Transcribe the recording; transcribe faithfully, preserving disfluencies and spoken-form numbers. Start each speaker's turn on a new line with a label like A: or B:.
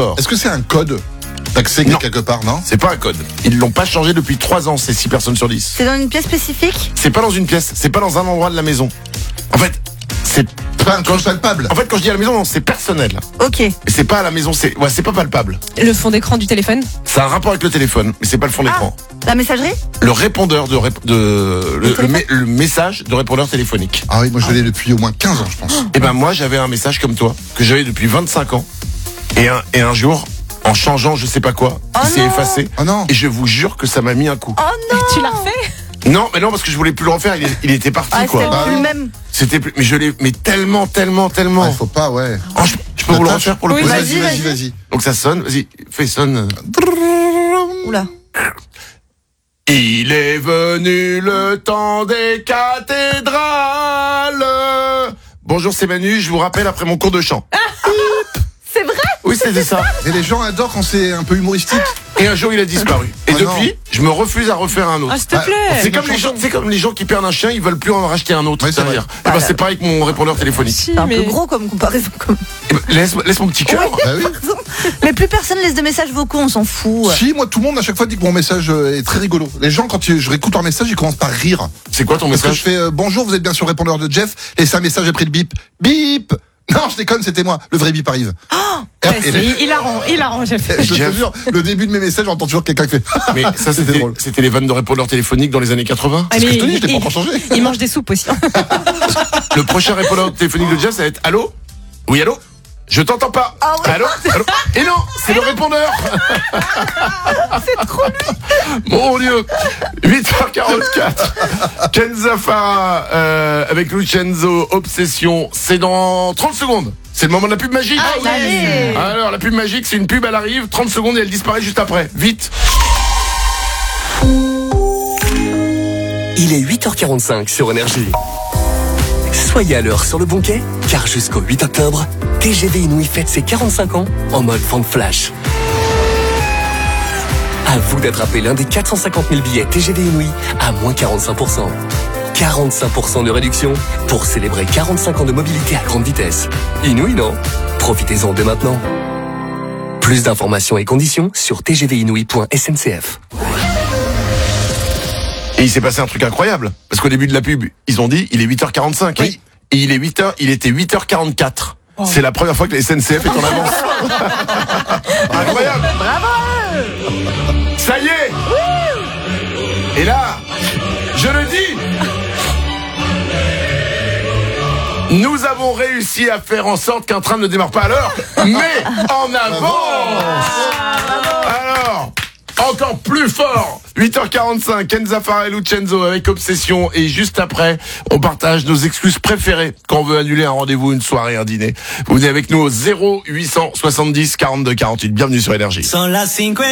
A: fort.
B: Est-ce que c'est un code d'accès
A: Non.
B: quelque part, non?
A: C'est pas un code. Ils l'ont pas changé depuis trois ans, ces six personnes sur dix.
C: C'est dans une pièce spécifique?
A: C'est pas dans une pièce, c'est pas dans un endroit de la maison. En fait, c'est
B: Pas un code palpable.
A: En fait, quand je dis à la maison, non, c'est personnel.
C: Ok.
A: Et c'est pas à la maison, c'est ouais, c'est pas palpable.
D: Le fond d'écran du téléphone.
A: Ça a un rapport avec le téléphone, mais c'est pas le fond d'écran.
C: La messagerie?
A: Le répondeur de, rép- de le, le, mé- le message de répondeur téléphonique.
B: Ah oui, moi je l'ai depuis au moins quinze ans, je pense.
A: Et ben moi, j'avais un message comme toi que j'avais depuis vingt-cinq ans. Et un et un jour, en changeant je sais pas quoi,
C: Oh
A: il s'est
C: non.
A: effacé.
B: Oh non.
A: Et je vous jure que ça m'a mis un coup.
C: Oh non.
D: Tu l'as refait?
A: Non, mais non, parce que je voulais plus le refaire. Il, est- il était parti,
C: Ah,
A: quoi.
C: c'était
B: Bah
C: plus
B: oui.
C: le même.
A: C'était plus, mais je l'ai, mais tellement, tellement, tellement.
B: Ah, il faut pas, ouais.
A: Oh, je, je peux vous le
B: Attache.
A: refaire pour le
D: Oui,
A: coup.
B: Vas-y,
C: vas-y,
B: vas-y,
C: vas-y.
B: vas-y.
A: Donc ça sonne, vas-y, fais sonne.
C: Oula.
A: Il est venu le temps des cathédrales. Bonjour, c'est Manu, je vous rappelle après mon cours de chant.
C: C'est vrai?
A: Oui, c'était ça.
B: Et les gens adorent quand c'est un peu humoristique.
A: Et un jour, il a disparu. Et
B: Ah
A: depuis,
B: non.
A: je me refuse à refaire un autre.
D: Ah, s'il te
B: Ah,
D: plaît.
A: C'est
B: une
A: comme les gens,
B: chanson.
A: c'est comme les gens qui perdent un chien, ils veulent plus en racheter un autre.
B: Ouais, c'est
A: derrière.
B: vrai.
A: Eh ben,
C: Voilà.
A: c'est pareil que mon répondeur téléphonique.
D: Si,
C: C'est un
D: mais...
C: peu gros comme comparaison. Comme...
A: Eh ben, laisse, laisse mon petit cœur.
B: Bah oui.
C: Mais plus personne laisse de messages vocaux, on s'en fout.
B: Si, moi, tout le monde à chaque fois dit que mon message euh, est très rigolo. Les gens, quand ils- je réécoute leur message, ils commencent par rire.
A: C'est quoi ton
B: Parce que je
A: message?
B: fais euh, bonjour, vous êtes bien sur le répondeur de Jeff. Et c'est un message après le bip. Bip. Non, je déconne, c'était moi. Le vrai bip arrive. Et-
D: Ouais,
B: et-
D: c'est- il, il arrange, il arrange.
B: je te
A: Jeff.
B: jure, le début de mes messages, j'entends toujours quelqu'un qui fait.
A: Mais ça,
B: C'était
A: c'était,
B: drôle.
A: c'était les vannes de répondeur téléphonique dans les années quatre-vingts.
D: Ah,
B: Ce que
D: mais
B: je te dis, je l'ai pas
D: il-
B: encore changé.
D: Il mange des soupes aussi.
A: Le prochain répondeur téléphonique de Jeff, ça va être allô? Oui, allô? Je t'entends pas.
C: Ah oui.
A: Allô? Allô? Et non, c'est le répondeur.
C: C'est trop lui.
A: Mon Dieu. huit heures quarante-quatre. Kenza Farah, euh, avec Lucenzo, Obsession. C'est dans trente secondes. C'est le moment de la pub magique.
C: Ah, allez.
A: Alors, la pub magique, c'est une pub, elle arrive, trente secondes et elle disparaît juste après. Vite.
E: Il est huit heures quarante-cinq sur Énergie. Soyez à l'heure sur le bon quai, car jusqu'au huit octobre, T G V Inouï fête ses quarante-cinq ans en mode vente flash. À vous d'attraper l'un des quatre cent cinquante mille billets T G V Inouï à moins quarante-cinq pour cent. quarante-cinq pour cent de réduction pour célébrer quarante-cinq ans de mobilité à grande vitesse. Inouï, non? Profitez-en dès maintenant. Plus d'informations et conditions sur t g v inouï point s n c f.
A: Et il s'est passé un truc incroyable. Parce qu'au début de la pub, ils ont dit, il est huit heures quarante-cinq.
B: Oui.
A: Et il est huit heures, il était huit heures quarante-quatre. C'est la première fois que la S N C F est en avance. Incroyable. Bravo. Ça y est. Et là, je le dis, nous avons réussi à faire en sorte qu'un train ne démarre pas à l'heure, mais en avance. Alors, encore plus fort. huit heures quarante-cinq, Kenza Farah et Lucenzo avec Obsession. Et juste après, on partage nos excuses préférées quand on veut annuler un rendez-vous, une soirée, un dîner. Vous venez avec nous au zéro huit cent soixante-dix quarante-deux quarante-huit. Bienvenue sur Énergie.